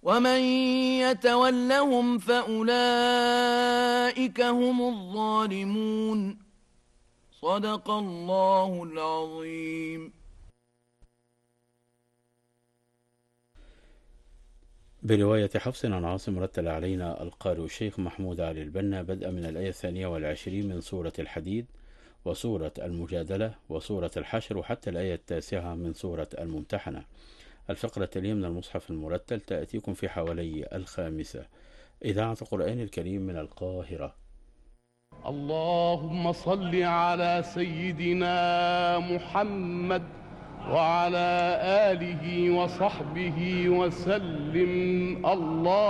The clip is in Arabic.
ومن يتولهم فأولئك هم الظالمون. صدق الله العظيم. برواية حفص عن عاصم رتل علينا القارئ الشيخ محمود علي البنا بدءا من الآية 22 من سورة الحديد وسورة المجادلة وسورة الحشر وحتى الآية 9 من سورة الممتحنة. الفقرة التالية من المصحف المرتل تأتيكم في حوالي 5. إذاعة القرآن الكريم من القاهرة. اللهم صل على سيدنا محمد وعلى آله وصحبه وسلم. الله